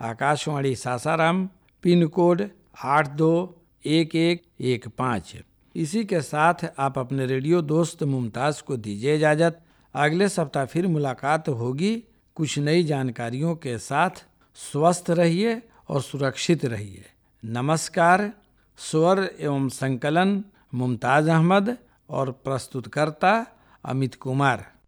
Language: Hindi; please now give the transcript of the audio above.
Akashvani Sasaram, pin code 821115। इसी के साथ आप अपने रेडियो दोस्त मुमताज़ को दीजिए इजाज़त। अगले सप्ताह फिर मुलाकात होगी कुछ नई जानकारियों के साथ। स्वस्थ रहिए और सुरक्षित रहिए। नमस्कार। स्वर एवं संकलन मुमताज़ अहमद और प्रस्तुतकर्ता अमित कुमार।